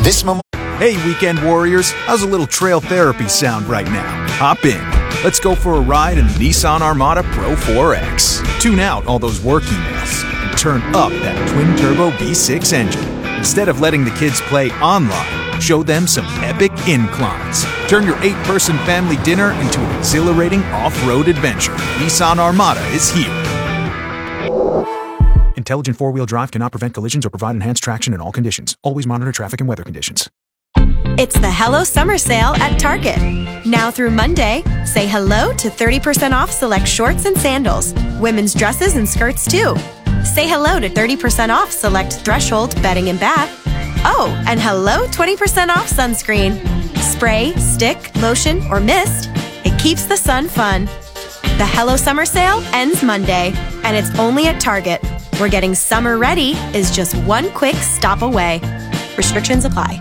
This Hey, weekend warriors, how's a little trail therapy sound right now? Hop in. Let's go for a ride in the Nissan Armada Pro 4X. Tune out all those work emails and turn up that twin-turbo V6 engine. Instead of letting the kids play online, show them some epic inclines. Turn your 8-person family dinner into an exhilarating off-road adventure. Nissan Armada is here. Intelligent four-wheel drive cannot prevent collisions or provide enhanced traction in all conditions. Always monitor traffic and weather conditions. It's the Hello Summer Sale at Target. Now through Monday, say hello to 30% off select shorts and sandals. Women's dresses and skirts too. Say hello to 30% off select Threshold bedding and bath. Oh, and hello 20% off sunscreen. Spray, stick, lotion, or mist. It keeps the sun fun. The Hello Summer Sale ends Monday, and it's only at Target, where getting summer ready is just one quick stop away. Restrictions apply.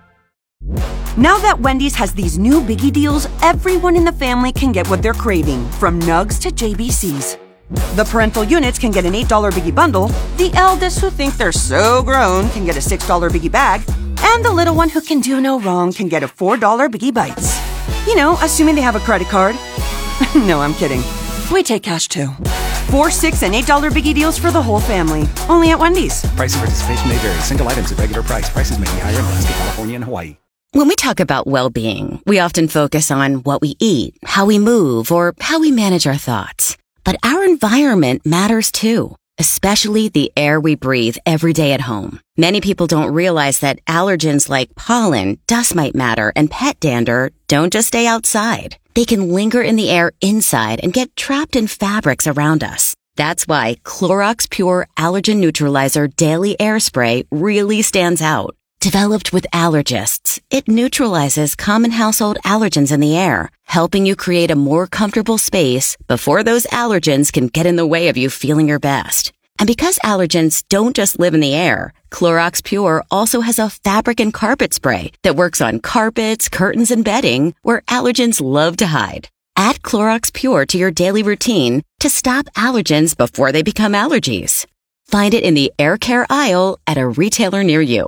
Now that Wendy's has these new biggie deals, everyone in the family can get what they're craving, from nugs to JBCs. The parental units can get an $8 biggie bundle, the eldest who think they're so grown can get a $6 biggie bag, and the little one who can do no wrong can get a $4 biggie bites. You know, assuming they have a credit card. No, I'm kidding. We take cash too. 4, 6, and $8 biggie deals for the whole family. Only at Wendy's. Price and participation may vary. Single items at regular price. Prices may be higher in Alaska, California, and Hawaii. When we talk about well-being, we often focus on what we eat, how we move, or how we manage our thoughts. But our environment matters too, especially the air we breathe every day at home. Many people don't realize that allergens like pollen, dust mite matter, and pet dander don't just stay outside. They can linger in the air inside and get trapped in fabrics around us. That's why Clorox Pure Allergen Neutralizer Daily Air Spray really stands out. Developed with allergists, it neutralizes common household allergens in the air, helping you create a more comfortable space before those allergens can get in the way of you feeling your best. And because allergens don't just live in the air, Clorox Pure also has a fabric and carpet spray that works on carpets, curtains, and bedding where allergens love to hide. Add Clorox Pure to your daily routine to stop allergens before they become allergies. Find it in the air care aisle at a retailer near you.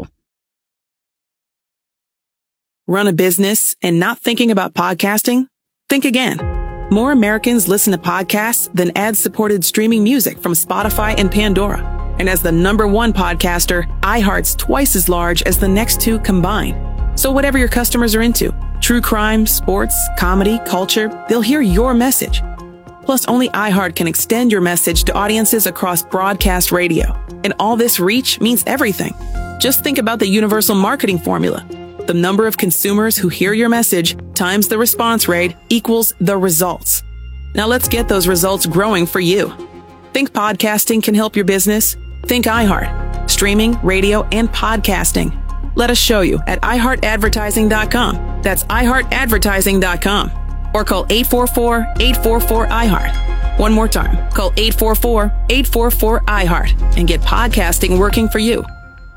Run a business and not thinking about podcasting? Think again. More Americans listen to podcasts than ad-supported streaming music from Spotify and Pandora. And as the #1 podcaster, iHeart's twice as large as the next two combined. So whatever your customers are into, true crime, sports, comedy, culture, they'll hear your message. Plus, only iHeart can extend your message to audiences across broadcast radio. And all this reach means everything. Just think about the universal marketing formula. The number of consumers who hear your message times the response rate equals the results. Now let's get those results growing for you. Think podcasting can help your business? Think iHeart. Streaming, radio, and podcasting. Let us show you at iHeartAdvertising.com. That's iHeartAdvertising.com. Or call 844-844-iHeart. One more time. Call 844-844-iHeart and get podcasting working for you.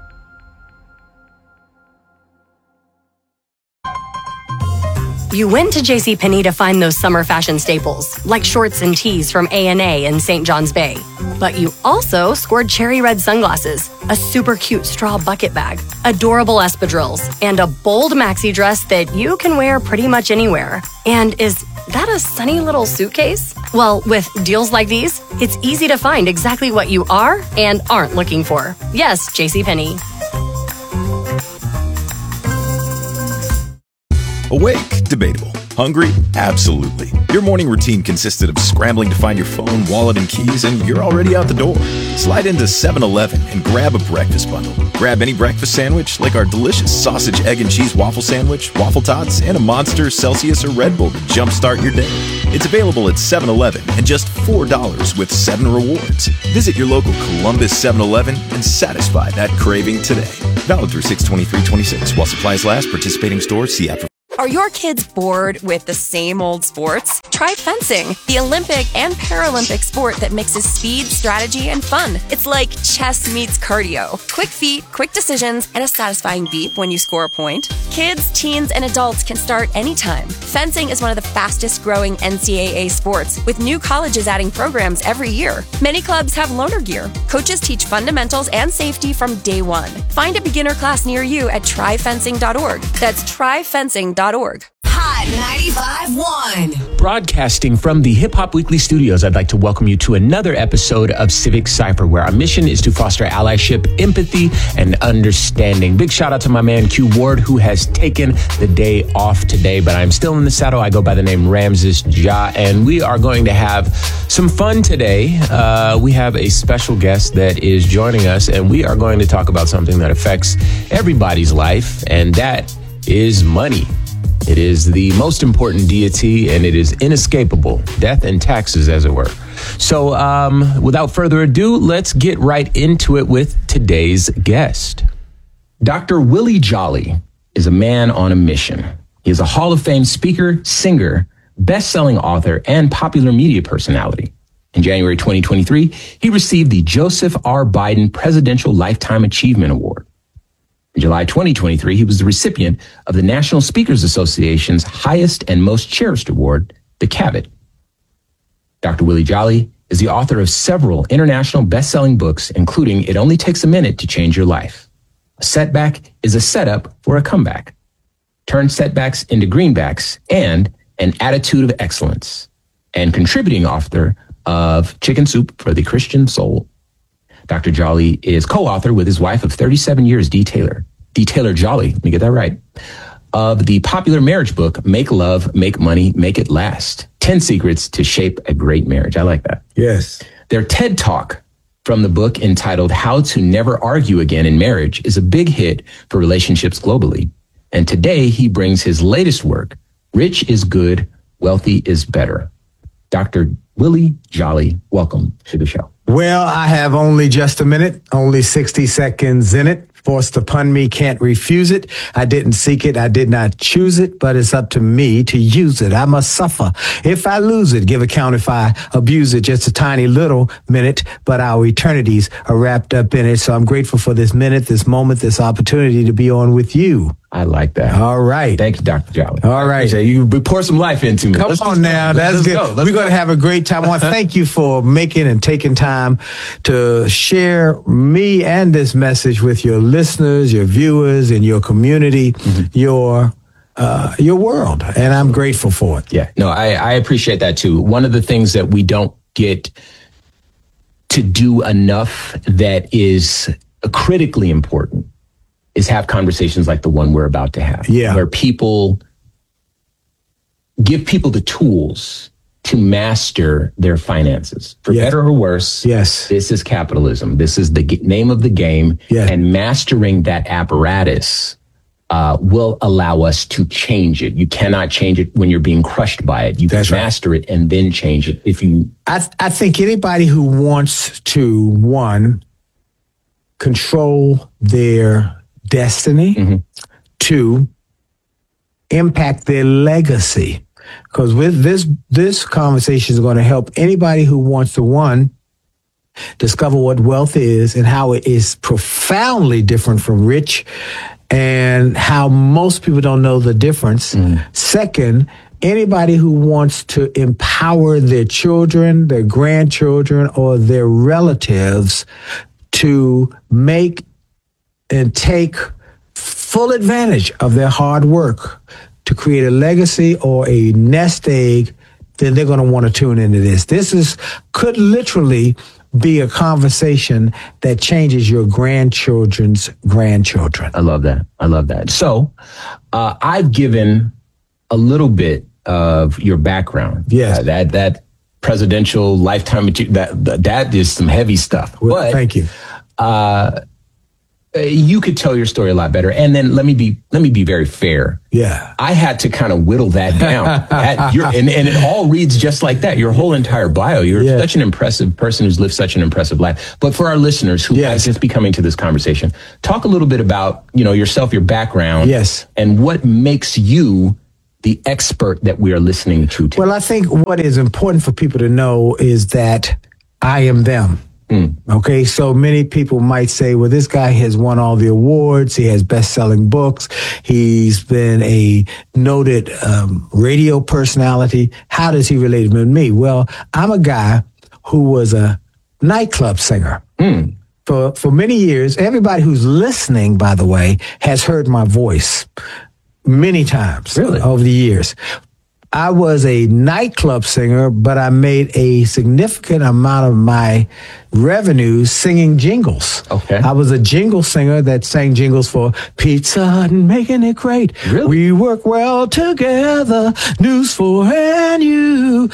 You went to JCPenney to find those summer fashion staples, like shorts and tees from A&A in St. John's Bay. But you also scored cherry red sunglasses, a super cute straw bucket bag, adorable espadrilles, and a bold maxi dress that you can wear pretty much anywhere. And is that a sunny little suitcase? Well, with deals like these, it's easy to find exactly what you are and aren't looking for. Yes, JCPenney. Awake? Debatable. Hungry? Absolutely. Your morning routine consisted of scrambling to find your phone, wallet, and keys, and you're already out the door. Slide into 7-Eleven and grab a breakfast bundle. Grab any breakfast sandwich, like our delicious sausage, egg, and cheese waffle sandwich, waffle tots, and a Monster, Celsius, or Red Bull to jumpstart your day. It's available at 7-Eleven and just $4 with 7 rewards. Visit your local Columbus 7-Eleven and satisfy that craving today. Valid through 6/23/26 while supplies last. Participating stores. See app for Are your kids bored with the same old sports? Try fencing, the Olympic and Paralympic sport that mixes speed, strategy, and fun. It's like chess meets cardio. Quick feet, quick decisions, and a satisfying beep when you score a point. Kids, teens, and adults can start anytime. Fencing is one of the fastest growing NCAA sports, with new colleges adding programs every year. Many clubs have loaner gear. Coaches teach fundamentals and safety from day one. Find a beginner class near you at tryfencing.org. That's tryfencing.org. Hot 95.1. Broadcasting from the Hip Hop Weekly studios, I'd like to welcome you to another episode of Civic Cypher, where our mission is to foster allyship, empathy, and understanding. Big shout out to my man Q Ward, who has taken the day off today, but I'm still in the saddle. I go by the name Ramses Ja, and we are going to have some fun today. We have a special guest that is joining us, and we are going to talk about something that affects everybody's life, and that is money. It is the most important deity, and it is inescapable. Death and taxes, as it were. So, without further ado, let's get right into it with today's guest. Dr. Willie Jolly is a man on a mission. He is a Hall of Fame speaker, singer, best-selling author, and popular media personality. In January 2023, he received the Joseph R. Biden Presidential Lifetime Achievement Award. In July 2023, he was the recipient of the National Speakers Association's highest and most cherished award, the Cavett. Dr. Willie Jolly is the author of several international best-selling books, including It Only Takes a Minute to Change Your Life. A setback is a setup for a comeback. Turn setbacks into greenbacks, and An Attitude of Excellence, and contributing author of Chicken Soup for the Christian Soul. Dr. Jolly is co-author with his wife of 37 years, Dee Taylor Jolly, let me get that right, of the popular marriage book, Make Love, Make Money, Make It Last. 10 Secrets to Shape a Great Marriage. I like that. Yes. Their TED Talk from the book entitled How to Never Argue Again in Marriage is a big hit for relationships globally. And today he brings his latest work, Rich is Good, Wealthy is Better. Dr. Willie Jolly, welcome to the show. Well, I have only just a minute, only 60 seconds in it. Forced upon me, can't refuse it. I didn't seek it, I did not choose it, but it's up to me to use it. I must suffer if I lose it. Give account if I abuse it. Just a tiny little minute, but our eternities are wrapped up in it. So I'm grateful for this minute, this moment, this opportunity to be on with you. I like that. All right. Thank you, Dr. Jolly. All right. You pour some life into me. Come on now. That's good. We're going to have a great time. I want to thank you for making and taking time to share me and this message with your listeners, your viewers, and your community, your world. And I'm grateful for it. Yeah. No, I appreciate that too. One of the things that we don't get to do enough that is critically important is have conversations like the one we're about to have. Yeah. Where people give people the tools to master their finances. For better or worse, yes, this is capitalism. This is the name of the game. Yes. And mastering that apparatus will allow us to change it. You cannot change it when you're being crushed by it. You can master it and then change it. If you, I think anybody who wants to, one, control their destiny, two, impact their legacy. Because with this conversation is going to help anybody who wants to, one, discover what wealth is and how it is profoundly different from rich and how most people don't know the difference. Second, anybody who wants to empower their children, their grandchildren, or their relatives to make and take full advantage of their hard work to create a legacy or a nest egg, then they're going to want to tune into this. This could literally be a conversation that changes your grandchildren's grandchildren. I love that. I love that. So I've given a little bit of your background. Yes. That presidential lifetime, that is some heavy stuff. Well, but, thank you. You could tell your story a lot better. And then let me be very fair. Yeah. I had to kind of whittle that down. And it all reads just like that. Your whole entire bio. You're such an impressive person who's lived such an impressive life. But for our listeners who might just be coming to this conversation, talk a little bit about, yourself, your background. Yes. And what makes you the expert that we are listening to today? Well, I think what is important for people to know is that I am them. Okay, so many people might say, well, this guy has won all the awards. He has best-selling books. He's been a noted radio personality. How does he relate to me? Well, I'm a guy who was a nightclub singer. For many years. Everybody who's listening, by the way, has heard my voice many times over the years. I was a nightclub singer, but I made a significant amount of my revenue singing jingles. Okay. I was a jingle singer that sang jingles for Pizza Hut and making it great. Really? We work well together. News 4 and you.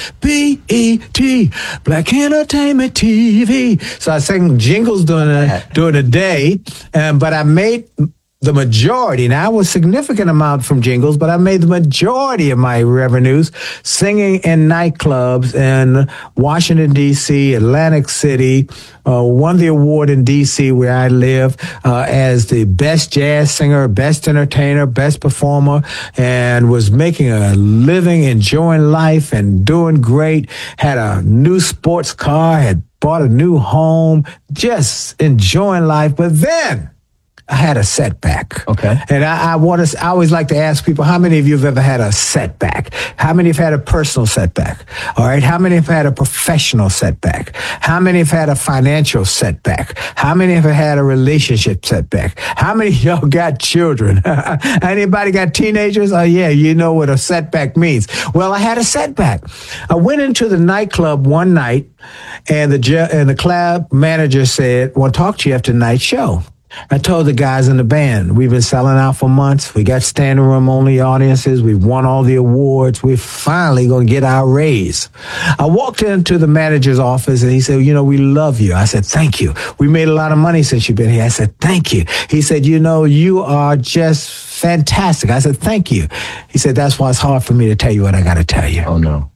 BET. Black Entertainment TV. So I sang jingles during the day, but I made the majority, now I was a significant amount from jingles, but I made the majority of my revenues singing in nightclubs in Washington, D.C., Atlantic City, won the award in D.C. where I live as the best jazz singer, best entertainer, best performer, and was making a living, enjoying life and doing great, had a new sports car, had bought a new home, just enjoying life. But then I had a setback. Okay. And I always like to ask people, how many of you have ever had a setback? How many have had a personal setback? All right. How many have had a professional setback? How many have had a financial setback? How many have had a relationship setback? How many of y'all got children? Anybody got teenagers? Oh yeah, you know what a setback means. Well, I had a setback. I went into the nightclub one night and the club manager said, "I want to talk to you after tonight's show." I told the guys in the band, we've been selling out for months. We got standing room only audiences. We've won all the awards. We're finally going to get our raise. I walked into the manager's office and he said, we love you. I said, thank you. We made a lot of money since you've been here. I said, thank you. He said, you are just fantastic. I said, thank you. He said, that's why it's hard for me to tell you what I got to tell you. Oh, no.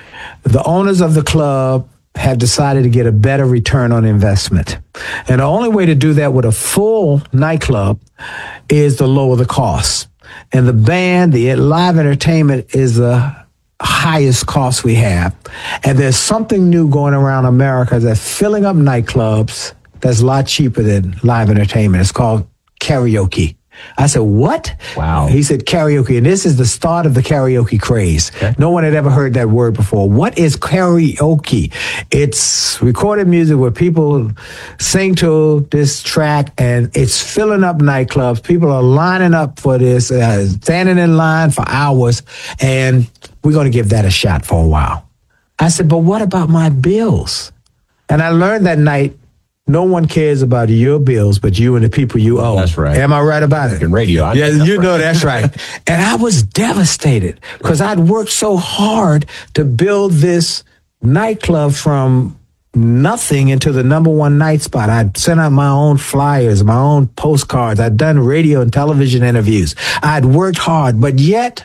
The owners of the club have decided to get a better return on investment. And the only way to do that with a full nightclub is to lower the cost. And the band, the live entertainment is the highest cost we have. And there's something new going around America that's filling up nightclubs that's a lot cheaper than live entertainment. It's called karaoke. I said, what? Wow. He said karaoke, and this is the start of the karaoke craze. Okay. No one had ever heard that word before. What is karaoke? It's recorded music where people sing to this track, and it's filling up nightclubs. People are lining up for this, standing in line for hours, and we're going to give that a shot for a while. I said, but what about my bills? And I learned that night, no one cares about your bills but you and the people you owe. That's right. Am I right about it? In radio. Yeah, you know that's right. And I was devastated because I'd worked so hard to build this nightclub from nothing into the #1 night spot. I'd sent out my own flyers, my own postcards. I'd done radio and television interviews. I'd worked hard, but yet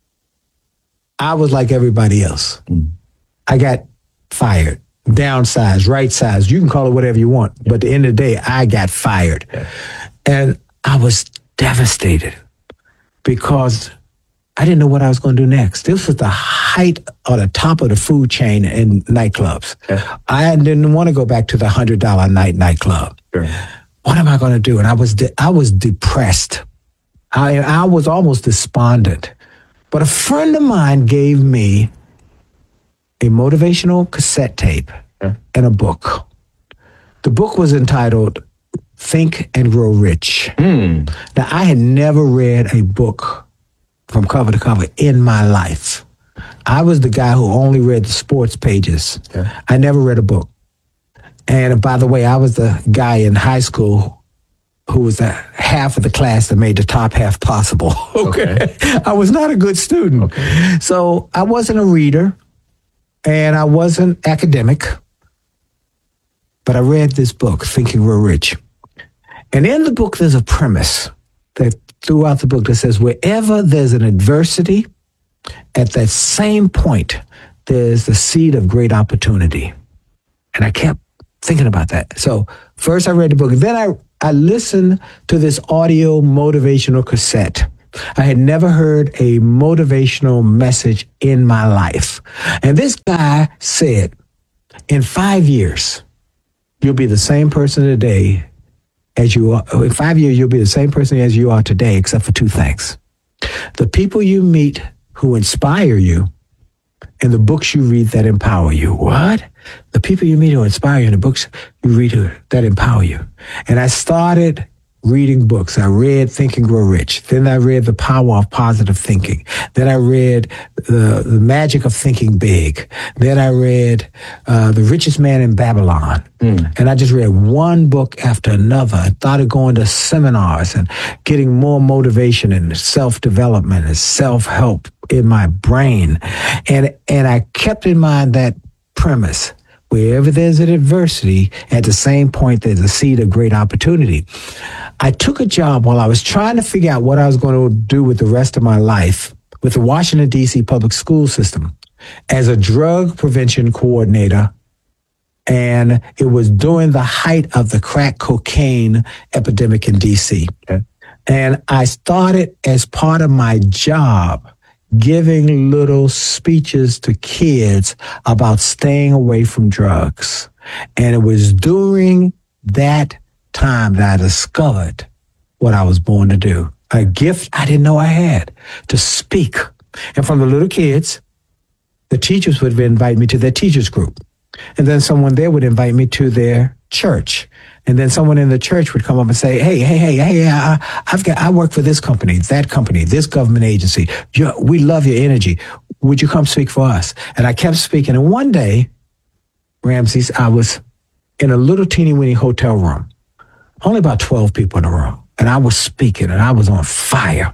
I was like everybody else. I got fired. Downsized, right size. You can call it whatever you want. But at the end of the day, I got fired. And I was devastated because I didn't know what I was going to do next. This was the height or the top of the food chain in nightclubs. I didn't want to go back to the $100 nightclub. Sure. What am I going to do? And I was depressed. I was almost despondent. But a friend of mine gave me a motivational cassette tape and a book. The book was entitled Think and Grow Rich. Now, I had never read a book from cover to cover in my life. I was the guy who only read the sports pages. I never read a book. And by the way, I was the guy in high school who was the half of the class that made the top half possible. Okay. I was not a good student. So I wasn't a reader. And I wasn't academic, but I read this book, Think and Grow Rich. And in the book, there's a premise that throughout the book that says, wherever there's an adversity, at that same point, there's the seed of great opportunity. And I kept thinking about that. So first I read the book, then I listened to this audio motivational cassette I had never heard a motivational message in my life. And this guy said, in 5 years, you'll be the same person today as you are. In 5 years, you'll be the same person as you are today, except for two things. The people you meet who inspire you, and the books you read that empower you. What? The people you meet who inspire you, and the books you read that empower you. And I started reading books. I read Think and Grow Rich. Then I read The Power of Positive Thinking. Then I read The Magic of Thinking Big. Then I read The Richest Man in Babylon. And I just read one book after another. I started going to seminars and getting more motivation and self-development and self-help in my brain. And I kept in mind that premise. Wherever there's an adversity, at the same point, there's a seed of great opportunity. I took a job while I was trying to figure out what I was going to do with the rest of my life with the Washington, D.C. public school system as a drug prevention coordinator. And it was during the height of the crack cocaine epidemic in D.C. Okay. And I started as part of my job giving little speeches to kids about staying away from drugs. And it was during that time that I discovered what I was born to do. A gift I didn't know I had, to speak. And from the little kids, the teachers would invite me to their teachers group. And then someone there would invite me to their church. And then someone in the church would come up and say, hey, I work for this company, that company, this government agency. We love your energy. Would you come speak for us? And I kept speaking. And one day, Ramses, I was in a little teeny weeny hotel room, only about 12 people in the room. And I was speaking and I was on fire.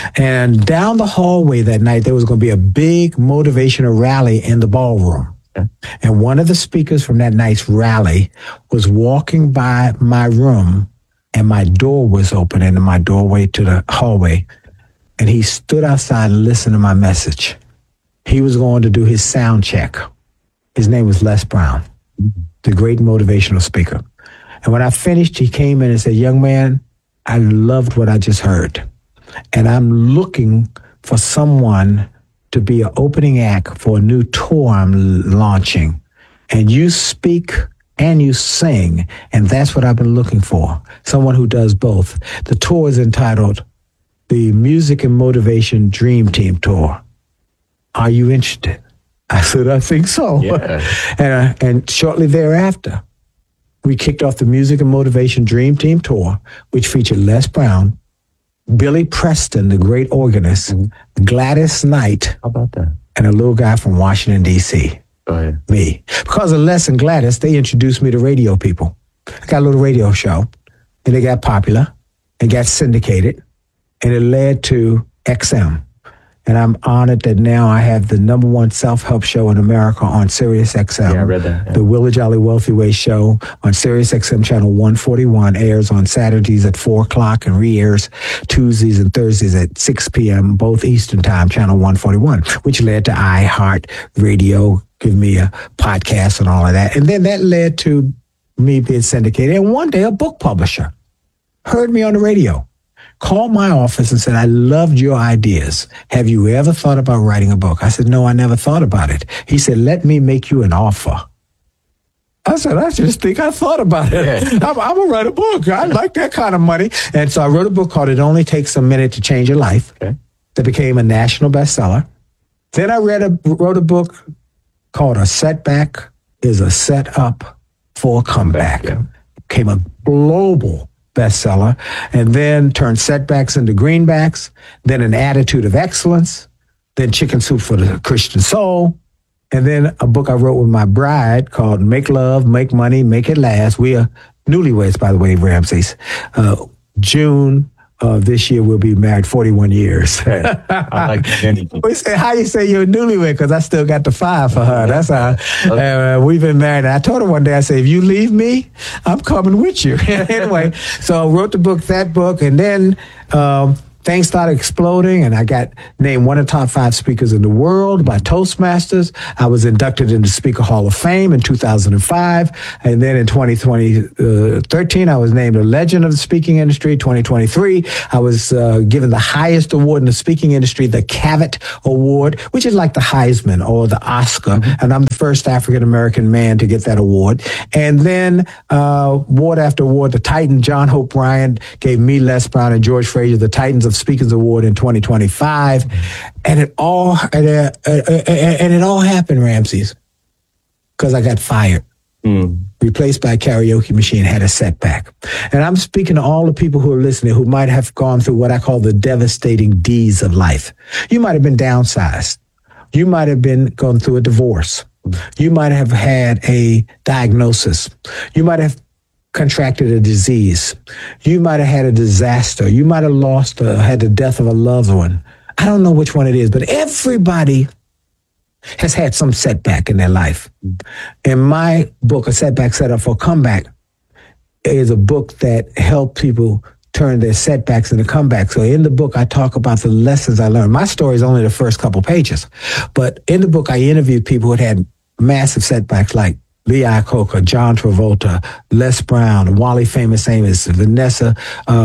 And down the hallway that night, there was going to be a big motivational rally in the ballroom. And one of the speakers from that night's rally was walking by my room, and my door was open into my doorway to the hallway. And he stood outside and listened to my message. He was going to do his sound check. His name was Les Brown, the great motivational speaker. And when I finished, he came in and said, young man, I loved what I just heard. And I'm looking for someone to be an opening act for a new tour I'm launching. And you speak and you sing, and that's what I've been looking for, someone who does both. The tour is entitled the Music and Motivation Dream Team Tour. Are you interested? I said, I think so. Yeah. And shortly thereafter, we kicked off the Music and Motivation Dream Team Tour, which featured Les Brown, Billy Preston, the great organist, Gladys Knight, how about that? And a little guy from Washington, D.C. Go ahead. Me. Because of Les and Gladys, they introduced me to radio people. I got a little radio show, and they got popular, and got syndicated, and it led to XM. And I'm honored that now I have the #1 self-help show in America on Sirius XM. Yeah, I read that. Yeah. The Will the Jolly Wealthy Way show on Sirius XM channel 141 airs on Saturdays at 4 o'clock and re-airs Tuesdays and Thursdays at 6 p.m., both Eastern Time, channel 141, which led to iHeart Radio, give me a podcast and all of that. And then that led to me being syndicated. And one day a book publisher heard me on the radio, called my office and said, I loved your ideas. Have you ever thought about writing a book? I said, no, I never thought about it. He said, let me make you an offer. I said, I just think I thought about it. Yeah. I'm going to write a book. I like that kind of money. And so I wrote a book called It Only Takes a Minute to Change Your Life. Okay. That became a national bestseller. Then I wrote a book called A Setback is a Setup for a Comeback. Yeah. Became a global bestseller, and then turned setbacks into greenbacks, then An Attitude of Excellence, then Chicken Soup for the Christian Soul, and then a book I wrote with my bride called Make Love, Make Money, Make It Last. We are newlyweds, by the way, Ramses. June of this year, we'll be married 41 years. I like that. We say, how you say you're newlywed? Because I still got the 5 for her. That's how we've been married. And I told her one day, I said, if you leave me, I'm coming with you. Anyway, so I wrote that book, and then things started exploding, and I got named one of the top 5 speakers in the world by Toastmasters. I was inducted into Speaker Hall of Fame in 2005. And then in 2013, I was named a legend of the speaking industry. 2023, I was given the highest award in the speaking industry, the Cavett Award, which is like the Heisman or the Oscar. And I'm the first African-American man to get that award. And then award after award, the Titan, John Hope Bryant, gave me, Les Brown, and George Frazier the Titans of Speakers Award in 2025. And it all happened, Ramses, because I got fired. Replaced by a karaoke machine, had a setback. And I'm speaking to all the people who are listening who might have gone through what I call the devastating D's of life. You might have been downsized. You might have been going through a divorce. You might have had a diagnosis. You might have contracted a disease. You might have had a disaster. You might have had the death of a loved one. I don't know which one it is, but everybody has had some setback in their life. In my book, A Setback Set Up for a Comeback, is a book that helps people turn their setbacks into comebacks. So in the book, I talk about the lessons I learned. My story is only the first couple pages, but in the book, I interviewed people who had massive setbacks like Lee Iacocca, John Travolta, Les Brown, Wally Famous Amos, Vanessa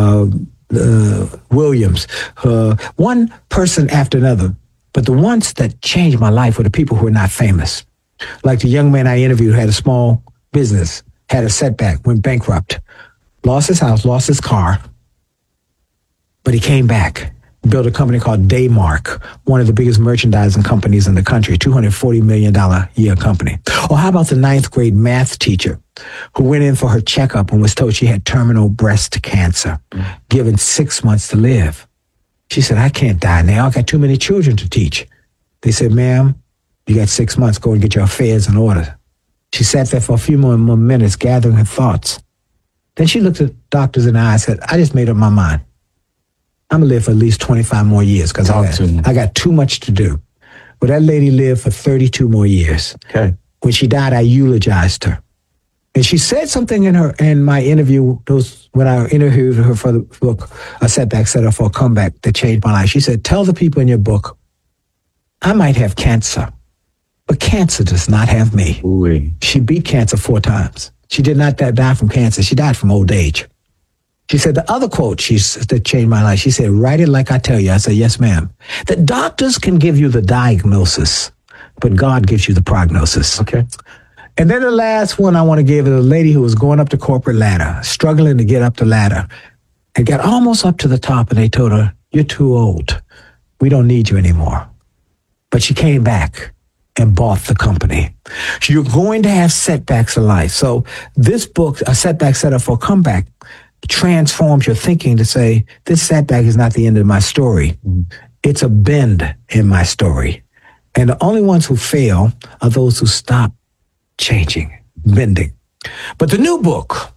Williams, one person after another. But the ones that changed my life were the people who were not famous. Like the young man I interviewed who had a small business, had a setback, went bankrupt, lost his house, lost his car, but he came back, built a company called Daymark, one of the biggest merchandising companies in the country, $240 million a year company. Or how about the 9th grade math teacher who went in for her checkup and was told she had terminal breast cancer, given 6 months to live. She said, I can't die now. I got too many children to teach. They said, ma'am, you got 6 months. Go and get your affairs in order. She sat there for a few more minutes, gathering her thoughts. Then she looked at doctors in the eye and said, I just made up my mind. I'm going to live for at least 25 more years because I got too much to do. But that lady lived for 32 more years. Okay. When she died, I eulogized her. And she said something in my interview, when I interviewed her for the book, A Setback Set Up for a Comeback, that changed my life. She said, tell the people in your book, I might have cancer, but cancer does not have me. Ooh. She beat cancer 4 times. She did not die from cancer. She died from old age. She said the other quote that changed my life, she said, write it like I tell you. I said, yes, ma'am. The doctors can give you the diagnosis, but God gives you the prognosis. Okay. And then the last one I want to give is a lady who was going up the corporate ladder, struggling to get up the ladder, and got almost up to the top, and they told her, you're too old. We don't need you anymore. But she came back and bought the company. So you're going to have setbacks in life. So this book, A Setback Set Up for a Comeback, transforms your thinking to say, this setback is not the end of my story. It's a bend in my story. And the only ones who fail are those who stop changing, bending. But the new book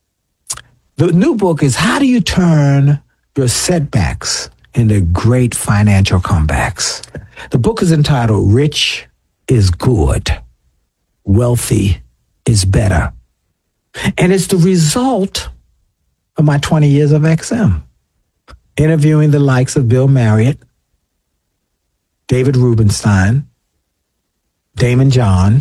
is how do you turn your setbacks into great financial comebacks? The book is entitled Rich is Good, Wealthy is Better. And it's the result of my 20 years of XM, interviewing the likes of Bill Marriott, David Rubenstein, Damon John,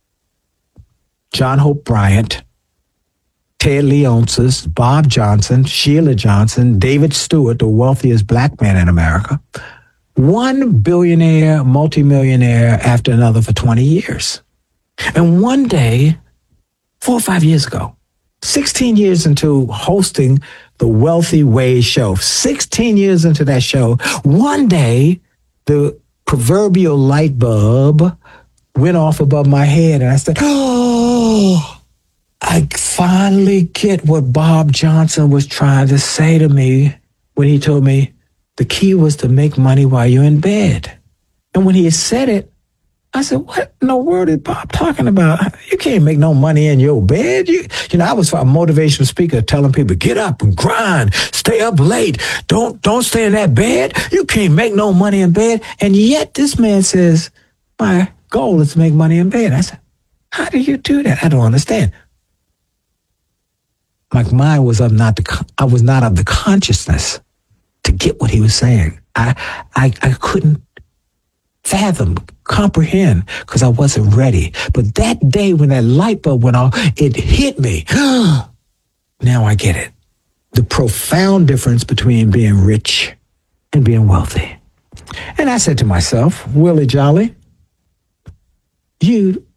John Hope Bryant, Ted Leonsis, Bob Johnson, Sheila Johnson, David Stewart, the wealthiest black man in America, one billionaire, multimillionaire after another for 20 years. And one day, 4 or 5 years ago, 16 years into hosting the Wealthy Ways show, 16 years into that show, one day, the proverbial light bulb went off above my head, and I said, oh, I finally get what Bob Johnson was trying to say to me when he told me the key was to make money while you're in bed. And when he said it, I said, what in the world is Bob talking about? You can't make no money in your bed. You know, I was a motivational speaker telling people, get up and grind, stay up late. Don't stay in that bed. You can't make no money in bed. And yet this man says, my goal is to make money in bed. I said, how do you do that? I don't understand. My mind was I was not of the consciousness to get what he was saying. I couldn't fathom, comprehend, because I wasn't ready. But that day when that light bulb went off, it hit me. Now I get it. The profound difference between being rich and being wealthy. And I said to myself, Willie Jolly, you